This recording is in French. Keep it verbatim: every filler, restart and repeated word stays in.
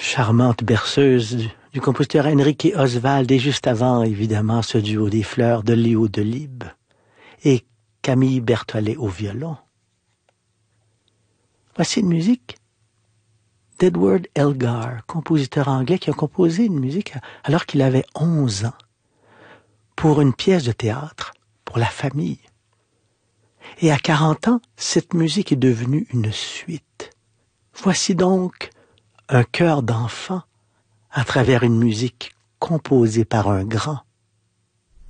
charmante berceuse du, du compositeur Enrique Oswald et juste avant, évidemment, ce duo des fleurs de Léo Delibes et Camille Berthollet au violon. Voici une musique d'Edward Elgar, compositeur anglais qui a composé une musique alors qu'il avait onze ans pour une pièce de théâtre pour la famille. Et à quarante ans, cette musique est devenue une suite. Voici donc un chœur d'enfant à travers une musique composée par un grand.